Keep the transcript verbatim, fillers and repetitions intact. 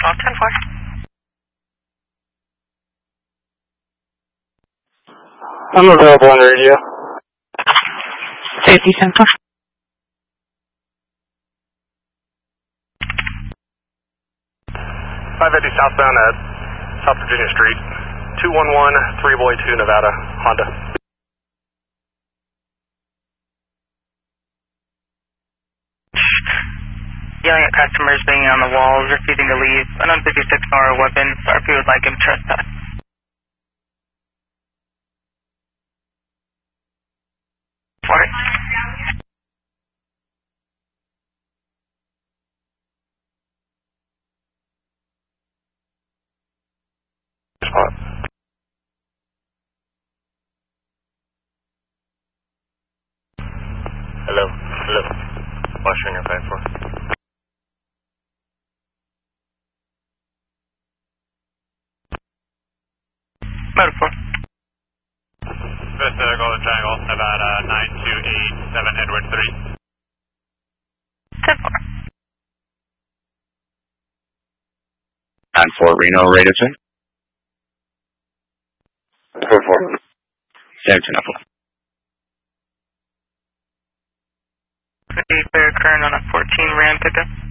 twelve ten four. I'm available on radio. Safety center. five fifty southbound at South Virginia Street. two one one, three boy two, Nevada, Honda. Yelling at customers, banging on the walls, refusing to leave. An un fifty-six nor a weapon. R P would like him trespass. Forty. Spot. Hello, hello. Watch your five four. Motor four. Vista Golden Triangle, Nevada nine two eight seven Edward three. ten four. nine four Reno, radio check. four four. seventeen Apple. Clear current on a fourteen Ram pickup.